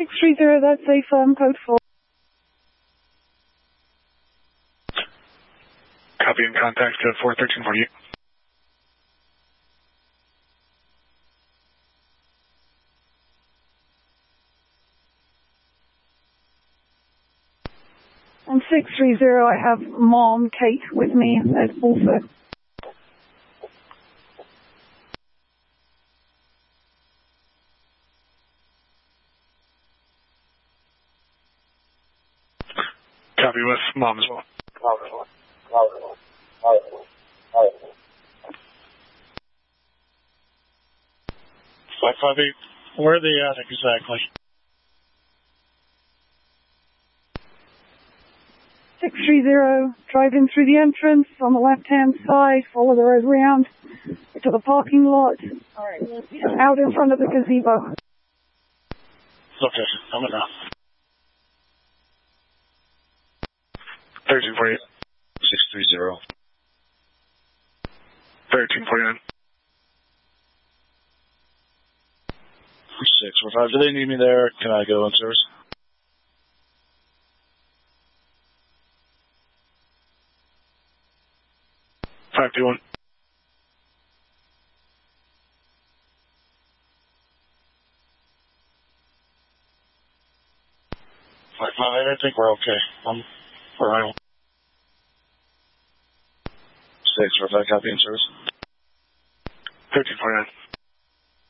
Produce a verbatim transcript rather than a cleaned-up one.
six three zero, that's a firm code four. Copy and contact uh, four thirteen forty-eight. On six three zero, I have Mom, Kate, with me as also. Copy with Mom as well. five five eight, where are they at exactly? six three zero, drive in through the entrance on the left-hand side, follow the road round to the parking lot, out in front of the gazebo. Okay, coming now. thirteen forty-eight. six three zero. thirteen forty-nine. six four five, do they need me there? Can I go in service? five two one. five five eight, I think we're okay. Um, arrival. six four five, copy in service. thirteen forty-nine.